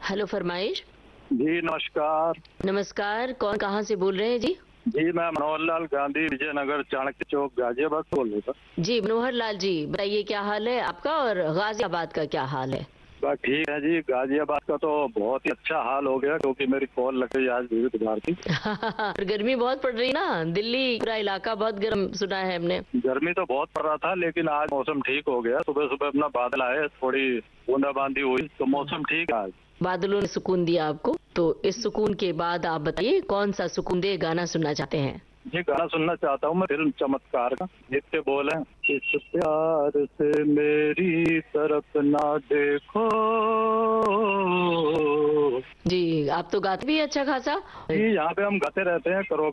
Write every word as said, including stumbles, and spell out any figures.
Hello, फरमाइश। जी नमस्कार। नमस्कार, कौन कहाँ से बोल रहे हैं जी? जी मैं मनोहर लाल गांधी, विजयनगर, चाणक्य चौक, गाजियाबाद से बोल रहा था। जी मनोहर लाल जी, बताइए क्या हाल है आपका और गाजियाबाद का क्या हाल है? बस ठीक है जी। गाजियाबाद का तो बहुत ही अच्छा हाल हो गया क्योंकि मेरी कॉल लग गई आज विविध भारती। और गर्मी बहुत पड़ रही ना, दिल्ली पूरा इलाका बहुत गर्म सुना है हमने। गर्मी तो बहुत पड़ रहा था लेकिन आज मौसम ठीक हो गया। सुबह सुबह अपना बादल आए, थोड़ी बूंदाबांदी हुई तो मौसम ठीक है आज। बादलों ने सुकून दिया आपको, तो इस सुकून के बाद आप बताइए कौन सा सुकून दे गाना सुनना चाहते हैं? ये गाना सुनना चाहता हूँ मैं फिल्म चमत्कार का, जिससे बोले इस प्यार से मेरी तरफ ना देखो। जी, आप तो गाते भी हैं अच्छा खासा। जी यहाँ पे हम गाते रहते हैं, करो